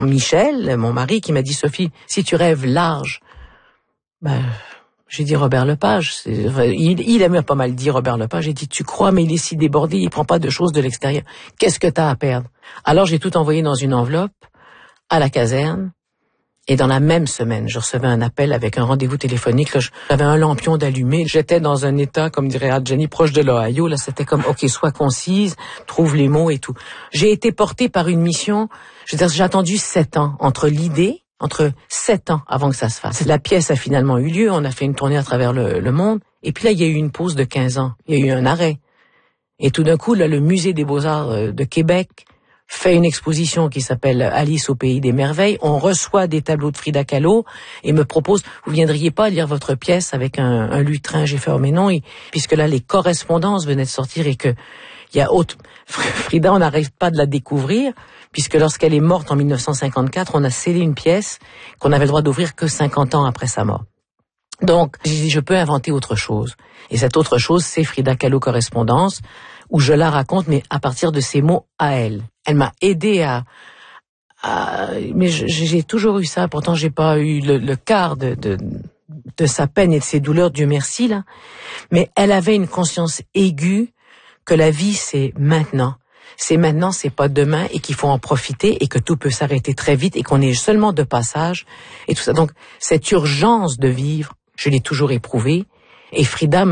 Michel, mon mari, qui m'a dit, Sophie, si tu rêves large, j'ai dit Robert Lepage. Il aimait pas mal dire Robert Lepage. J'ai dit, tu crois, mais il est si débordé, il prend pas de choses de l'extérieur. Qu'est-ce que t'as à perdre? Alors j'ai tout envoyé dans une enveloppe à la caserne. Et dans la même semaine, je recevais un appel avec un rendez-vous téléphonique. Là, j'avais un lampion d'allumé. J'étais dans un état, comme dirait Adjani, proche de l'Ohio. Là, c'était comme, OK, sois concise, trouve les mots et tout. J'ai été portée par une mission. Je veux dire, j'ai attendu 7 ans entre 7 ans avant que ça se fasse. La pièce a finalement eu lieu. On a fait une tournée à travers le monde. Et puis là, il y a eu une pause de 15 ans. Il y a eu un arrêt. Et tout d'un coup, là, le Musée des Beaux-Arts de Québec fait une exposition qui s'appelle Alice au pays des merveilles. On reçoit des tableaux de Frida Kahlo et me propose, vous viendriez pas lire votre pièce avec un lutrin? J'ai fait, oh mais non, puisque là les correspondances venaient de sortir et que Frida, on n'arrive pas de la découvrir, puisque lorsqu'elle est morte en 1954, on a scellé une pièce qu'on avait le droit d'ouvrir que 50 ans après sa mort. Donc, j'ai dit, je peux inventer autre chose. Et cette autre chose, c'est Frida Kahlo correspondance, où je la raconte, mais à partir de ses mots à elle. Elle m'a aidé mais j'ai toujours eu ça. Pourtant, j'ai pas eu le quart de sa peine et de ses douleurs, Dieu merci, là. Mais elle avait une conscience aiguë que la vie, c'est maintenant. C'est maintenant, c'est pas demain, et qu'il faut en profiter, et que tout peut s'arrêter très vite, et qu'on est seulement de passage, et tout ça. Donc, cette urgence de vivre, je l'ai toujours éprouvée, et Frida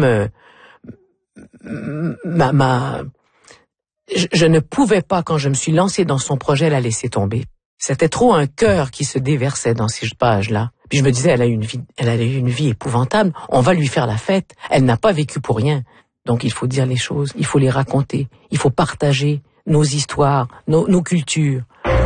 je ne pouvais pas, quand je me suis lancée dans son projet, la laisser tomber. C'était trop un cœur qui se déversait dans ces pages-là. Puis je me disais, elle a eu une vie épouvantable, on va lui faire la fête. Elle n'a pas vécu pour rien. Donc il faut dire les choses, il faut les raconter, il faut partager nos histoires, nos cultures.